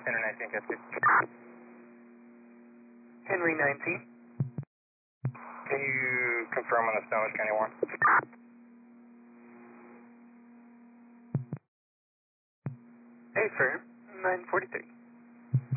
Henry 19, got 2. Henry 19. Can you confirm on the Snohomish County warrant? Affirm, 943.